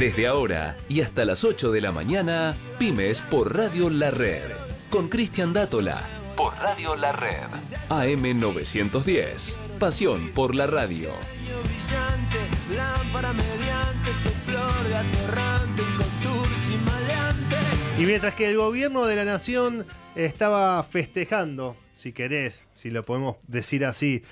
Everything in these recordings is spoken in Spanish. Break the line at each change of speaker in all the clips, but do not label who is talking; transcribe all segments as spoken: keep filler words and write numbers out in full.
Desde ahora y hasta las ocho de la mañana, Pymes por Radio La Red. Con Cristian Dátola. Por Radio La Red. A M novecientos diez. Pasión por la radio.
Y mientras que el gobierno de la nación estaba festejando, si querés, si lo podemos decir así,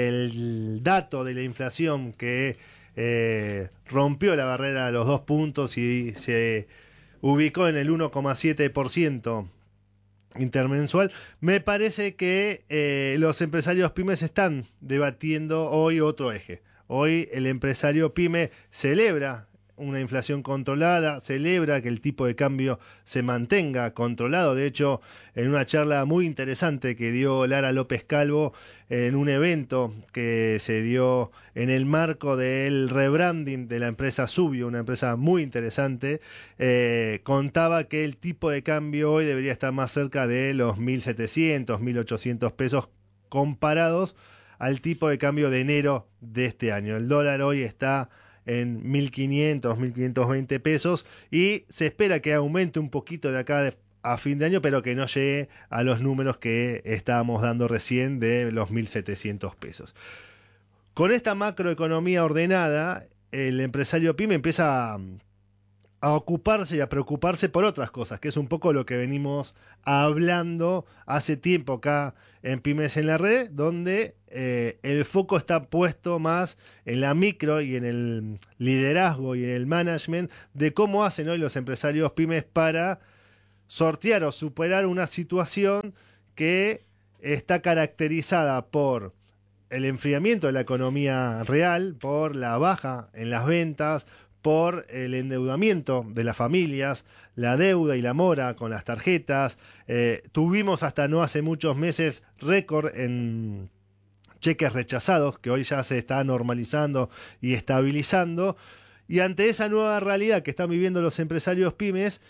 el dato de la inflación que eh, rompió la barrera de los dos puntos y se ubicó en el uno coma siete por ciento intermensual, me parece que eh, los empresarios pymes están debatiendo hoy otro eje. Hoy el empresario pyme celebra una inflación controlada, celebra que el tipo de cambio se mantenga controlado. De hecho, en una charla muy interesante que dio Lara López Calvo en un evento que se dio en el marco del rebranding de la empresa Subio, una empresa muy interesante, eh, contaba que el tipo de cambio hoy debería estar más cerca de los mil setecientos, mil ochocientos pesos comparados al tipo de cambio de enero de este año. El dólar hoy está en mil quinientos, mil quinientos veinte pesos y se espera que aumente un poquito de acá de, a fin de año, pero que no llegue a los números que estábamos dando recién de los mil setecientos pesos. Con esta macroeconomía ordenada, el empresario pyme empieza a, a ocuparse y a preocuparse por otras cosas, que es un poco lo que venimos hablando hace tiempo acá en Pymes en la Red, donde eh, el foco está puesto más en la micro y en el liderazgo y en el management de cómo hacen hoy los empresarios pymes para sortear o superar una situación que está caracterizada por el enfriamiento de la economía real, por la baja en las ventas, por el endeudamiento de las familias, la deuda y la mora con las tarjetas. Eh, tuvimos hasta no hace muchos meses récord en cheques rechazados, que hoy ya se está normalizando y estabilizando. Y ante esa nueva realidad que están viviendo los empresarios pymes,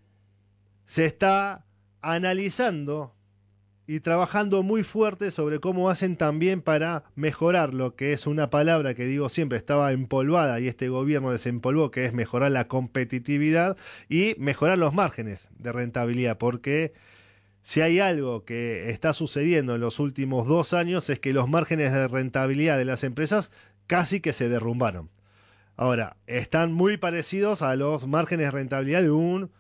se está analizando y trabajando muy fuerte sobre cómo hacen también para mejorar lo que es una palabra que digo siempre estaba empolvada y este gobierno desempolvó, que es mejorar la competitividad y mejorar los márgenes de rentabilidad, porque si hay algo que está sucediendo en los últimos dos años es que los márgenes de rentabilidad de las empresas casi que se derrumbaron. Ahora, están muy parecidos a los márgenes de rentabilidad de un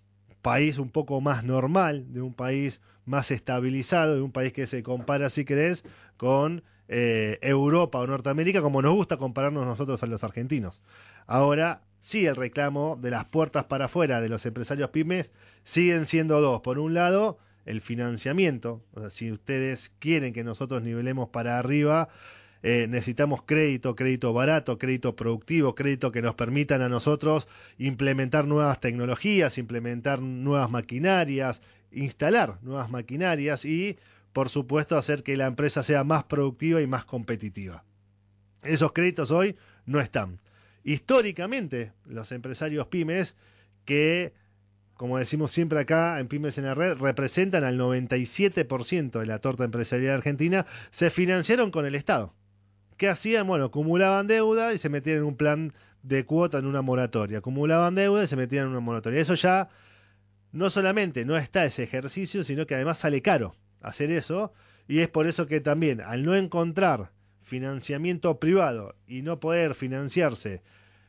país un poco más normal, de un país más estabilizado, de un país que se compara, si querés, con eh, Europa o Norteamérica, como nos gusta compararnos nosotros a los argentinos. Ahora, sí, el reclamo de las puertas para afuera de los empresarios pymes siguen siendo dos. Por un lado, el financiamiento. O sea, si ustedes quieren que nosotros nivelemos para arriba, Eh, necesitamos crédito, crédito barato, crédito productivo, crédito que nos permitan a nosotros implementar nuevas tecnologías, implementar nuevas maquinarias, instalar nuevas maquinarias y, por supuesto, hacer que la empresa sea más productiva y más competitiva. Esos créditos hoy no están. Históricamente, los empresarios pymes, que, como decimos siempre acá en Pymes en la Red, representan al noventa y siete por ciento de la torta empresarial argentina, se financiaron con el Estado. ¿Qué hacían? Bueno, acumulaban deuda y se metían en un plan de cuota, en una moratoria. Acumulaban deuda y se metían en una moratoria. Eso ya no solamente no está ese ejercicio, sino que además sale caro hacer eso. Y es por eso que también, al no encontrar financiamiento privado y no poder financiarse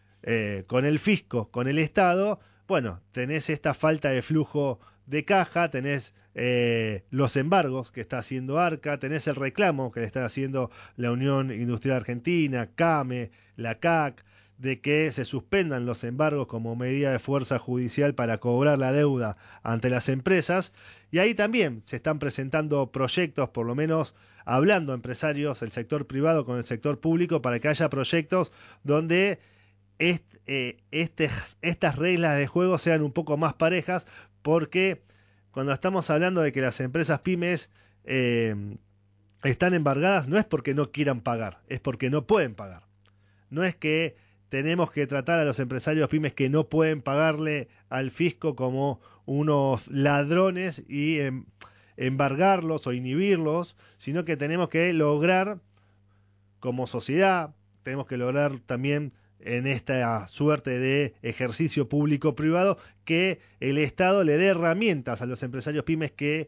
eh, con el fisco, con el Estado, bueno, tenés esta falta de flujo de caja, tenés eh, los embargos que está haciendo ARCA, tenés el reclamo que le está haciendo la Unión Industrial Argentina, CAME, la C A C, de que se suspendan los embargos como medida de fuerza judicial para cobrar la deuda ante las empresas. Y ahí también se están presentando proyectos, por lo menos hablando empresarios, el sector privado con el sector público, para que haya proyectos donde est, eh, este, estas reglas de juego sean un poco más parejas, porque cuando estamos hablando de que las empresas pymes eh, están embargadas, no es porque no quieran pagar, es porque no pueden pagar. No es que tenemos que tratar a los empresarios pymes que no pueden pagarle al fisco como unos ladrones y em, embargarlos o inhibirlos, sino que tenemos que lograr, como sociedad, tenemos que lograr también en esta suerte de ejercicio público-privado, que el Estado le dé herramientas a los empresarios pymes que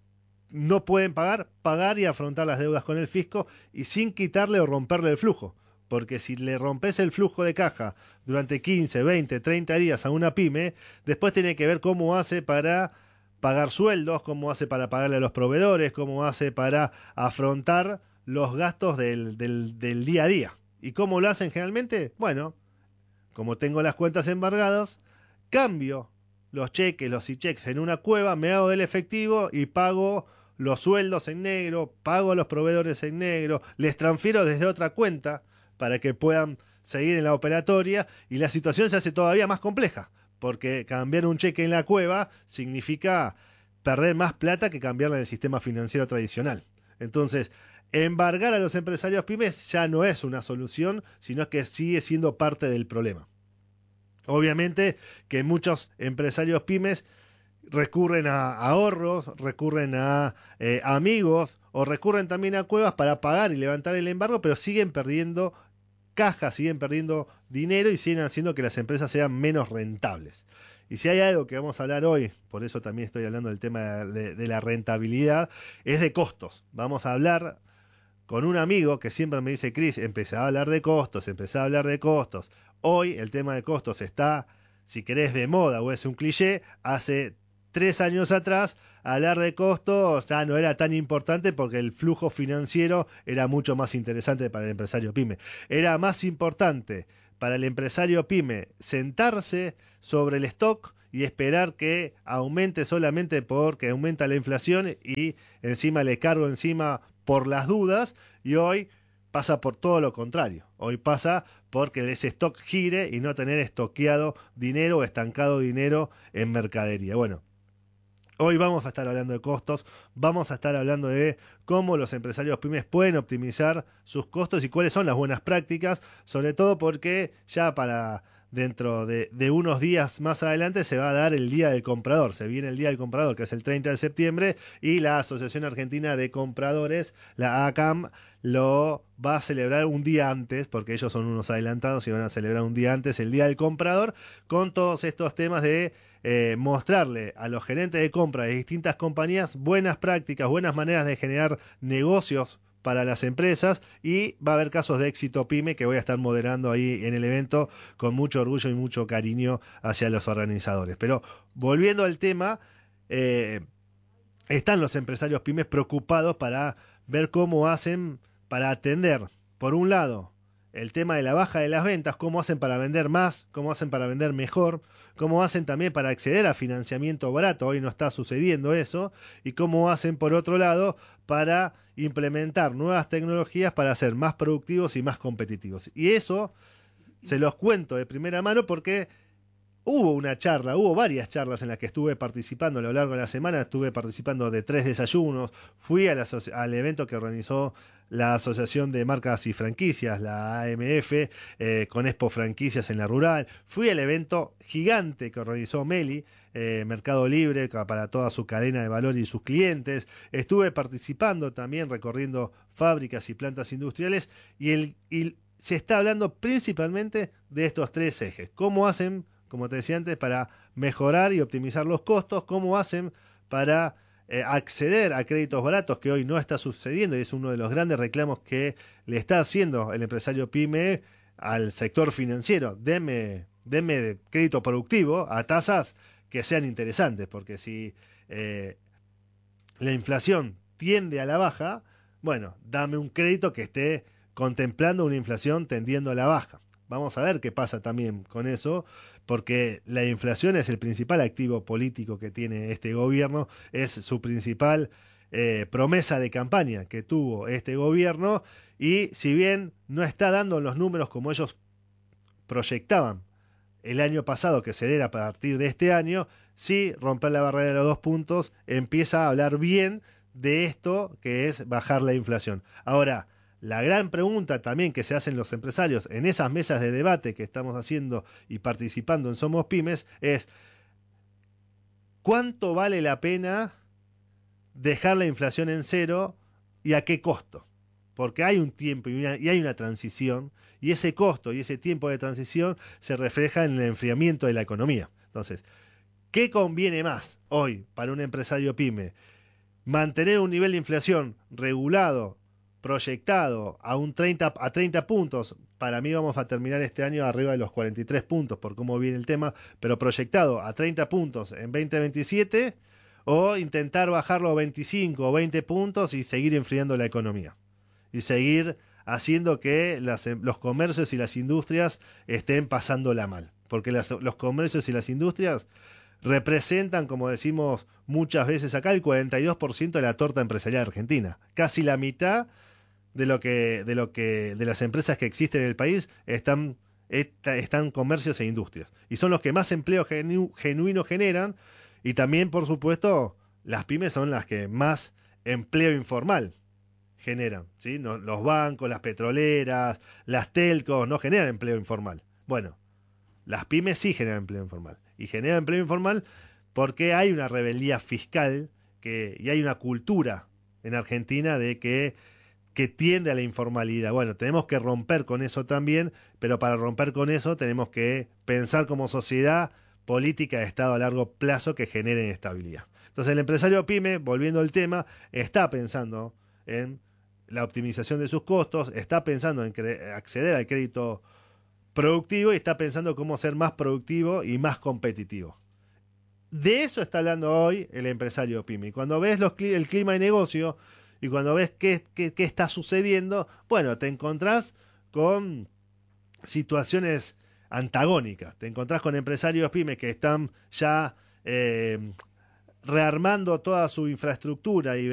no pueden pagar, pagar y afrontar las deudas con el fisco, y sin quitarle o romperle el flujo. Porque si le rompes el flujo de caja durante quince, veinte, treinta días a una pyme, después tiene que ver cómo hace para pagar sueldos, cómo hace para pagarle a los proveedores, cómo hace para afrontar los gastos del, del, del día a día. ¿Y cómo lo hacen generalmente? Bueno, como tengo las cuentas embargadas, cambio los cheques, los e-checks en una cueva, me hago del efectivo y pago los sueldos en negro, pago a los proveedores en negro, les transfiero desde otra cuenta para que puedan seguir en la operatoria, y la situación se hace todavía más compleja, porque cambiar un cheque en la cueva significa perder más plata que cambiarla en el sistema financiero tradicional. Entonces, embargar a los empresarios pymes ya no es una solución, sino que sigue siendo parte del problema. Obviamente que muchos empresarios pymes recurren a ahorros, recurren a eh, amigos, o recurren también a cuevas para pagar y levantar el embargo, pero siguen perdiendo caja, siguen perdiendo dinero y siguen haciendo que las empresas sean menos rentables. Y si hay algo que vamos a hablar hoy, por eso también estoy hablando del tema de, de la rentabilidad, es de costos. Vamos a hablar con un amigo que siempre me dice: Cris, empecé a hablar de costos, empecé a hablar de costos. Hoy el tema de costos está, si querés, de moda o es un cliché. Hace tres años atrás, hablar de costos ya no era tan importante porque el flujo financiero era mucho más interesante para el empresario pyme. Era más importante para el empresario pyme sentarse sobre el stock y esperar que aumente solamente porque aumenta la inflación, y encima le cargo encima por las dudas, y hoy pasa por todo lo contrario. Hoy pasa porque ese stock gire y no tener estoqueado dinero o estancado dinero en mercadería. Bueno, hoy vamos a estar hablando de costos, vamos a estar hablando de cómo los empresarios pymes pueden optimizar sus costos y cuáles son las buenas prácticas, sobre todo porque ya para dentro de, de unos días más adelante se va a dar el Día del Comprador. Se viene el Día del Comprador, que es el treinta de septiembre, y la Asociación Argentina de Compradores, la A C A M, lo va a celebrar un día antes, porque ellos son unos adelantados y van a celebrar un día antes el Día del Comprador, con todos estos temas de eh, mostrarle a los gerentes de compra de distintas compañías buenas prácticas, buenas maneras de generar negocios para las empresas, y va a haber casos de éxito pyme que voy a estar moderando ahí en el evento con mucho orgullo y mucho cariño hacia los organizadores. Pero volviendo al tema, eh, están los empresarios pymes preocupados para ver cómo hacen para atender, por un lado, el tema de la baja de las ventas, cómo hacen para vender más, cómo hacen para vender mejor, cómo hacen también para acceder a financiamiento barato, hoy no está sucediendo eso, y cómo hacen por otro lado para implementar nuevas tecnologías para ser más productivos y más competitivos. Y eso se los cuento de primera mano porque hubo una charla, hubo varias charlas en las que estuve participando a lo largo de la semana. Estuve participando de tres desayunos, fui a la, al evento que organizó la Asociación de Marcas y Franquicias, la A M F, eh, con Expo Franquicias en la Rural. Fui al evento gigante que organizó Meli, eh, Mercado Libre, para toda su cadena de valor y sus clientes. Estuve participando también recorriendo fábricas y plantas industriales, y, el, y se está hablando principalmente de estos tres ejes. ¿Cómo hacen, como te decía antes, para mejorar y optimizar los costos? ¿Cómo hacen para eh, acceder a créditos baratos, que hoy no está sucediendo y es uno de los grandes reclamos que le está haciendo el empresario pyme al sector financiero? Deme, deme crédito productivo a tasas que sean interesantes, porque si eh, la inflación tiende a la baja, bueno, dame un crédito que esté contemplando una inflación tendiendo a la baja. Vamos a ver qué pasa también con eso, porque la inflación es el principal activo político que tiene este gobierno, es su principal eh, promesa de campaña que tuvo este gobierno, y si bien no está dando los números como ellos proyectaban el año pasado que se diera a partir de este año, sí romper la barrera de los dos puntos, empieza a hablar bien de esto que es bajar la inflación. Ahora, la gran pregunta también que se hacen los empresarios en esas mesas de debate que estamos haciendo y participando en Somos Pymes es: ¿cuánto vale la pena dejar la inflación en cero y a qué costo? porque hay un tiempo y, una, y hay una transición, y ese costo y ese tiempo de transición se refleja en el enfriamiento de la economía. Entonces, ¿qué conviene más hoy para un empresario pyme? Mantener un nivel de inflación regulado, proyectado a un treinta, a treinta puntos. Para mí vamos a terminar este año arriba de los cuarenta y tres puntos por cómo viene el tema, pero proyectado a treinta puntos en veinte veintisiete, o intentar bajarlo a veinticinco o veinte puntos y seguir enfriando la economía y seguir haciendo que las, los comercios y las industrias estén pasándola mal, porque las, los comercios y las industrias representan, como decimos muchas veces acá, el cuarenta y dos por ciento de la torta empresarial argentina. Casi la mitad de lo que de lo que de las empresas que existen en el país están están comercios e industrias, y son los que más empleo genu, genuino generan, y también, por supuesto, las pymes son las que más empleo informal generan, ¿sí? No, los bancos, las petroleras, las telcos no generan empleo informal. Bueno, las pymes sí generan empleo informal, y generan empleo informal porque hay una rebeldía fiscal que, y hay una cultura en Argentina de que, que tiende a la informalidad. Bueno, tenemos que romper con eso también, pero para romper con eso tenemos que pensar como sociedad política de Estado a largo plazo que generen estabilidad. Entonces el empresario pyme, volviendo al tema, está pensando en la optimización de sus costos, está pensando en acceder al crédito productivo y está pensando cómo ser más productivo y más competitivo. De eso está hablando hoy el empresario pyme. Y cuando ves los, el clima de negocio y cuando ves qué, qué, qué está sucediendo, bueno, te encontrás con situaciones antagónicas. Te encontrás con empresarios pymes que están ya eh, rearmando toda su infraestructura y